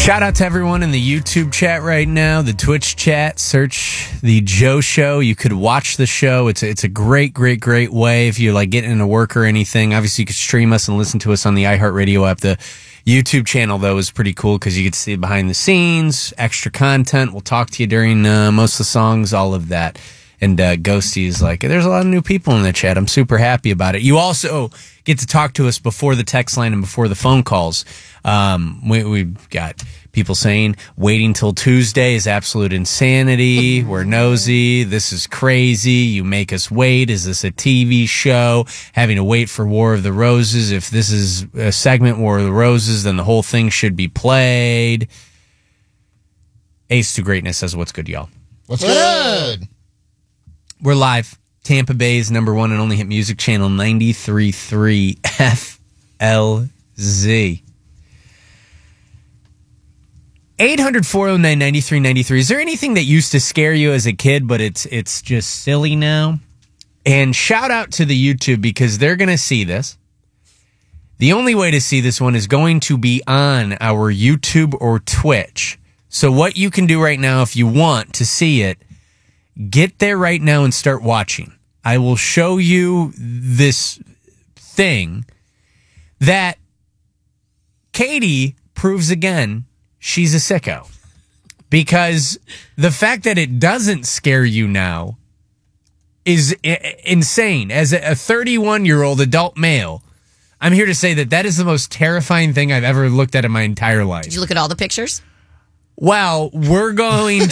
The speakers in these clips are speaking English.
Shout out to everyone in the YouTube chat right now, the Twitch chat. Search the Joe Show. You could watch the show. It's a great way if you're like getting into work or anything. Obviously, you could stream us and listen to us on the iHeartRadio app. The YouTube channel, though, is pretty cool because you get to see behind the scenes, extra content. We'll talk to you during most of the songs, all of that. And Ghosty is like, there's a lot of new people in the chat. I'm super happy about it. You also get to talk to us before the text line and before the phone calls. We've got people saying waiting till Tuesday is absolute insanity. We're nosy. This is crazy. You make us wait. Is this a TV show? Having to wait for War of the Roses. If this is a segment, War of the Roses, then the whole thing should be played. Ace to Greatness says, what's good, y'all? What's good? We're live. Tampa Bay's number one and only hit music channel, 93.3 FLZ. 800-409-9393. Is there anything that used to scare you as a kid, but it's just silly now? And shout out to the YouTube because they're going to see this. The only way to see this one is going to be on our YouTube or Twitch. So what you can do right now if you want to see it, get there right now and start watching. I will show you this thing that Katie proves again she's a sicko. Because the fact that it doesn't scare you now is insane. As a 31-year-old adult male, I'm here to say that is the most terrifying thing I've ever looked at in my entire life. Did you look at all the pictures? Well, we're going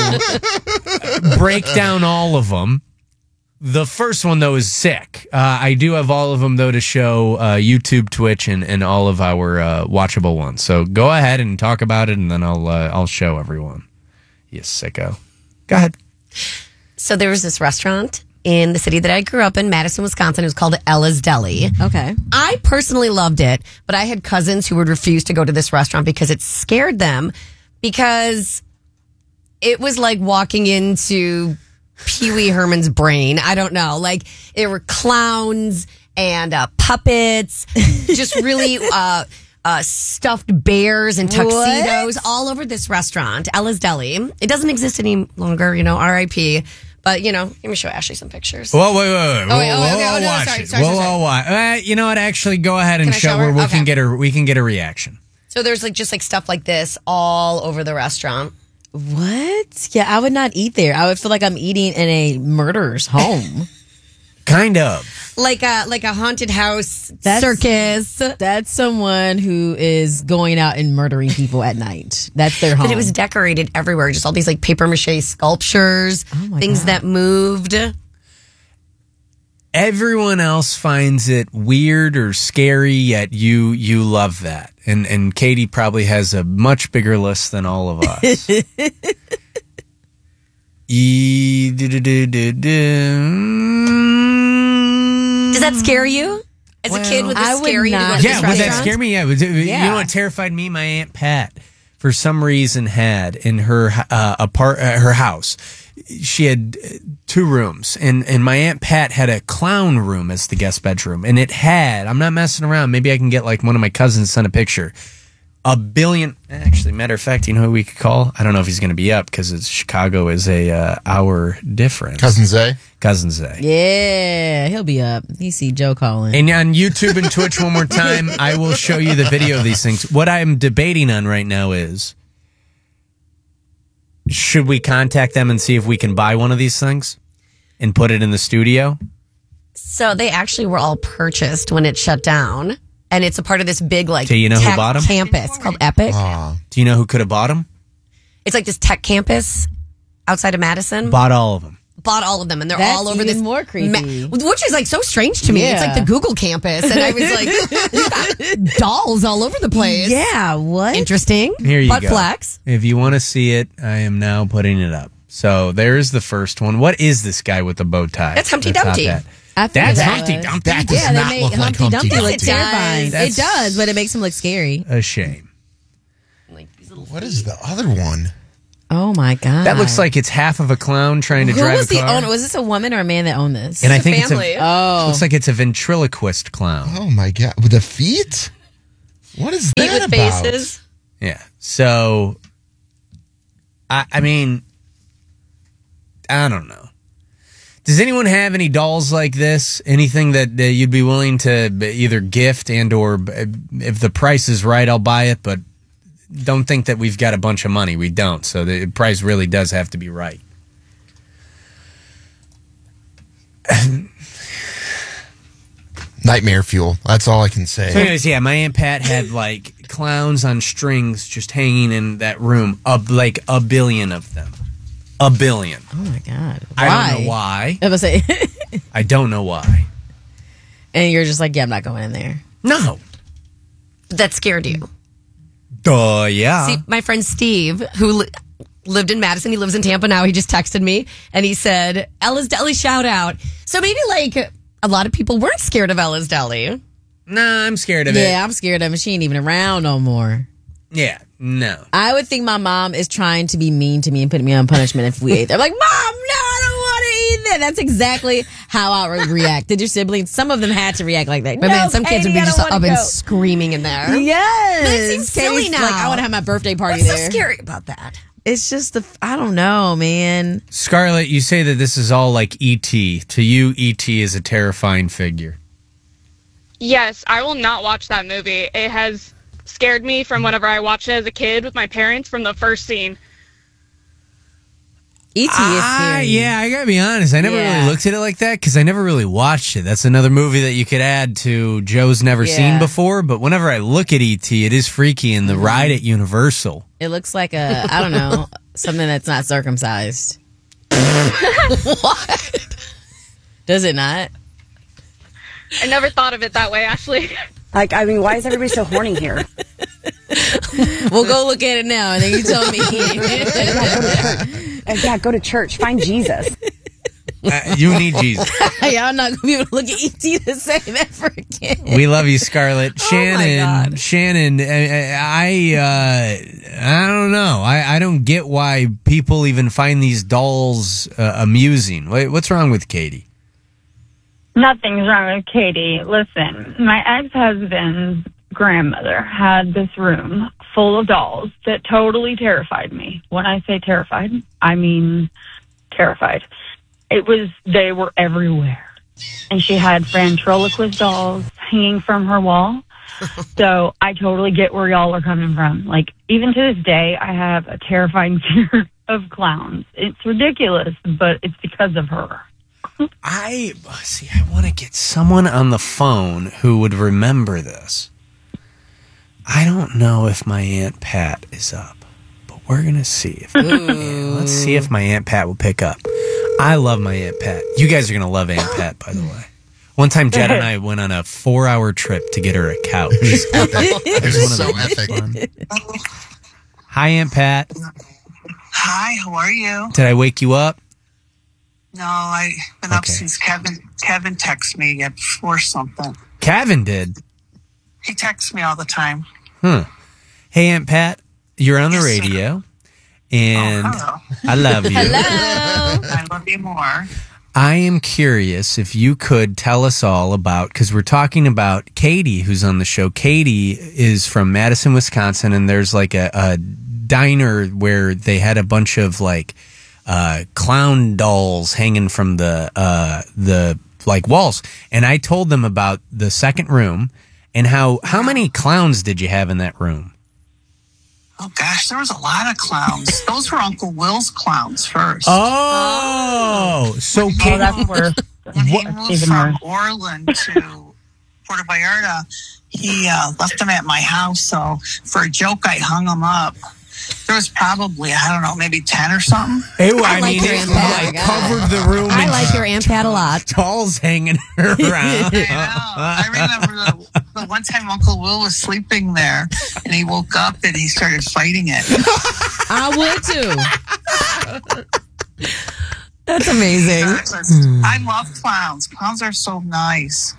to break down all of them. The first one, though, is sick. I do have all of them, though, to show YouTube, Twitch, and all of our watchable ones. So go ahead and talk about it, and then I'll show everyone. You sicko. Go ahead. So there was this restaurant in the city that I grew up in, Madison, Wisconsin. It was called Ella's Deli. Okay. I personally loved it, but I had cousins who would refuse to go to this restaurant because it scared them. Because it was like walking into Pee Wee Herman's brain. I don't know. Like, there were clowns and puppets, just really stuffed bears and tuxedos all over this restaurant, Ella's Deli. It doesn't exist any longer, RIP. But, let me show Ashley some pictures. Whoa, wait. Sorry. We'll all watch. You know what? Actually, go ahead and show her. We can get a reaction. So there's just stuff like this all over the restaurant. What? Yeah, I would not eat there. I would feel like I'm eating in a murderer's home. Kind of. Like a haunted house circus. That's someone who is going out and murdering people at night. That's their home. But it was decorated everywhere. Just all these paper mache sculptures, things that moved. Everyone else finds it weird or scary, yet you love that. And Katie probably has a much bigger list than all of us. Does that scare you? As a kid, would this scare you to go to this restaurant? Would that scare me? Yeah. You know what terrified me? My Aunt Pat, for some reason, had in her her house, she had 2 rooms, and my Aunt Pat had a clown room as the guest bedroom, and it had, I'm not messing around, maybe I can get one of my cousins to send a picture, 1 billion, actually, matter of fact, you know who we could call? I don't know if he's going to be up, because Chicago is a hour difference. Cousin Zay? Cousin Zay. Yeah, he'll be up. You see Joe calling. And on YouTube and Twitch one more time, I will show you the video of these things. What I'm debating on right now is, should we contact them and see if we can buy one of these things and put it in the studio? So they actually were all purchased when it shut down. And it's a part of this big, Do you know who bought them? Campus called Epic. Do you know who could have bought them? It's like this tech campus outside of Madison. Bought all of them. Bought all of them, and they're That's all over even this. More creepy. Which is so strange to me. Yeah. It's like the Google campus. And I was like, you got dolls all over the place. Yeah, what? Interesting. Here you Butt go. flex. If you want to see it, I am now putting it up. So there's the first one. What is this guy with the bow tie? That's Humpty Dumpty. That's Humpty Dumpty. That does not look like Humpty Dumpty. look terrifying. That's It does, but it makes him look scary. A shame. What is the other one? Oh my god, That looks like it's half of a clown trying to Who drive was a the car. owner? Was this a woman or a man that owned this? And I think family. looks like it's a ventriloquist clown. Oh my god, with the feet? What is Feet that with about? faces. Yeah. So, I mean, I don't know. Does anyone have any dolls like this? Anything that you'd be willing to either gift and or if the price is right, I'll buy it, but don't think that we've got a bunch of money. We don't. So the price really does have to be right. Nightmare fuel. That's all I can say. So anyways, yeah, my Aunt Pat had like clowns on strings just hanging in that room. Like a billion of them. A billion. Oh my God. Why? I don't know why. I was say, I don't know why. and you're just like, yeah, I'm not going in there. No. That scared you. Yeah. See, my friend Steve, who lived in Madison, he lives in Tampa now. He just texted me and he said, Ella's Deli shout out. So maybe like a lot of people weren't scared of Ella's Deli. Nah, I'm scared of it. Yeah, I'm scared of it. She ain't even around no more. Yeah, no. I would think my mom is trying to be mean to me and putting me on punishment if we ate there. I'm like, Mom, no, I don't want to eat that. That's exactly how I would react. Did your siblings? Some of them had to react like that. But man, some kids would be Katie, just I don't up wanna and go. screaming in there. Yes. But it seems silly Katie's now. Like, I want to have my birthday party What's so there. scary about that? It's just I don't know, man. Scarlett, you say that this is all like E.T. To you, E.T. is a terrifying figure. Yes, I will not watch that movie. It has scared me from whenever I watched it as a kid with my parents from the first scene. E.T. is scary. Yeah, I gotta be honest. I never Yeah. really looked at it like that because I never really watched it. That's another movie that you could add to Joe's never Yeah. seen before. But whenever I look at E.T., it is freaky. And the ride at Universal. It looks like I don't know, something that's not circumcised. What? Does it not? I never thought of it that way, Ashley. Like, I mean, why is everybody so horny here? We'll go look at it now, and then you tell me. Yeah, go to church. Find Jesus. You need Jesus. Y'all not gonna be able to look at ET the same ever again. We love you, Scarlett. Oh, my God. Shannon, I don't know. I don't get why people even find these dolls amusing. What's wrong with Katie? Nothing's wrong with Katie. Listen, my ex-husband's grandmother had this room full of dolls that totally terrified me. When I say terrified, I mean terrified. They were everywhere. And she had ventriloquist dolls hanging from her wall. So I totally get where y'all are coming from. Like, even to this day, I have a terrifying fear of clowns. It's ridiculous, but it's because of her. I want to get someone on the phone who would remember this. I don't know if my Aunt Pat is up, but we're going to see. Let's see if my Aunt Pat will pick up. I love my Aunt Pat. You guys are going to love Aunt Pat, by the way. One time, Jed and I went on a 4-hour trip to get her a couch. It was so epic. Hi, Aunt Pat. Hi, how are you? Did I wake you up? No, I've been up Okay. since Kevin texted me at 4 something. Kevin did. He texts me all the time. Hey, Aunt Pat, you're on the Yes, sir. radio, and hello. I love you. I love you more. I am curious if you could tell us all about, because we're talking about Katie, who's on the show. Katie is from Madison, Wisconsin, and there's like a diner where they had a bunch of like clown dolls hanging from the like walls. And I told them about the second room and how many clowns did you have in that room? Oh, gosh, there was a lot of clowns. Those were Uncle Will's clowns first. Oh, so Katie, That's worse. When he That's moved even from worse. Orland to Puerto Vallarta, he left them at my house. So for a joke, I hung them up. There was probably, I don't know, maybe 10 or something. I like your it Aunt Pat. like covered the room. I in like your Aunt Pat a lot. dolls hanging around. I know. I remember the one time Uncle Will was sleeping there, and he woke up and he started fighting it. I would too. That's amazing. I love clowns. Clowns are so nice.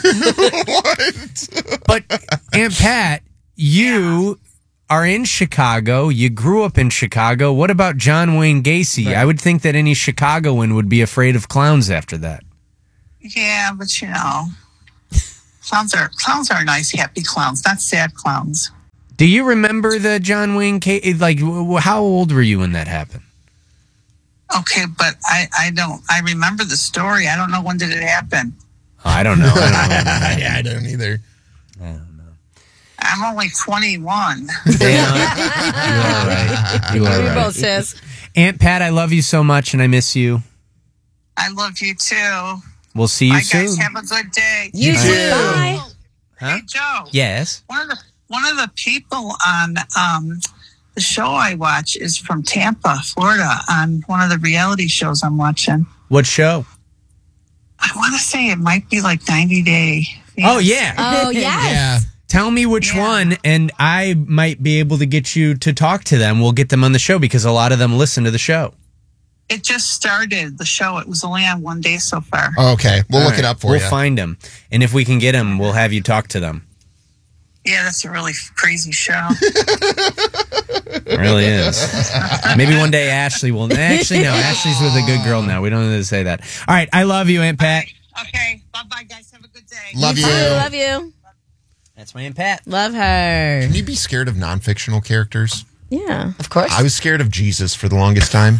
But Aunt Pat, you are in Chicago. You grew up in Chicago. What about John Wayne Gacy? I would think that any Chicagoan would be afraid of clowns after that. Yeah, but clowns are nice, happy clowns, not sad clowns. Do you remember the John Wayne case? Like, how old were you when that happened? Okay, but I don't. I remember the story. I don't know, when did it happen? Oh, I don't know. Yeah, I don't either. I'm only 21. You are right. You are We right. both sis. Aunt Pat, I love you so much, and I miss you. I love you too. We'll see you Bye, soon. guys. Have a good day. You too. Bye. Hey, Joe. Yes. One of the people on the show I watch is from Tampa, Florida, on one of the reality shows I'm watching. What show? I want to say it might be like 90 Day. Oh, yeah. Oh, yes. Yeah. Tell me which Yeah. one, and I might be able to get you to talk to them. We'll get them on the show because a lot of them listen to the show. It just started, the show. It was only on one day so far. Okay, we'll All look right. it up for We'll you. find them. And if we can get them, we'll have you talk to them. Yeah, that's a really crazy show. It really is. Maybe one day Ashley will. Actually, no. Ashley's with a good girl now. We don't need to say that. All right. I love you, Aunt Pat. Okay, bye-bye, guys. Have a good day. Love you. Love you. That's my Aunt Pat. Love her. Can you be scared of non-fictional characters? Yeah. Of course. I was scared of Jesus for the longest time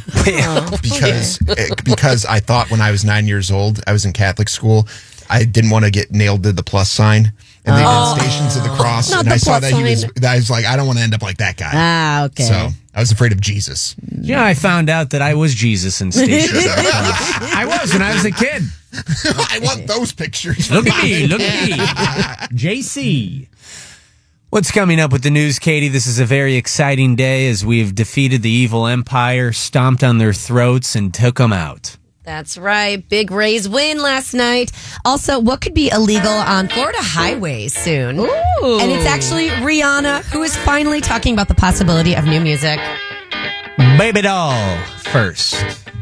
because I thought when I was 9 years old, I was in Catholic school, I didn't want to get nailed to the plus sign. And they did Stations of the Cross. Not And the I saw plus that I was like, I don't want to end up like that guy. Ah, okay. So I was afraid of Jesus. Yeah, I found out that I was Jesus in Stations of the Cross. I was when I was a kid. I want those pictures. Look at me. Look at me. JC. What's coming up with the news, Katie? This is a very exciting day as we've defeated the evil empire, stomped on their throats, and took them out. That's right. Big Rays win last night. Also, what could be illegal on Florida highways soon? Ooh. And it's actually Rihanna who is finally talking about the possibility of new music. Baby doll first.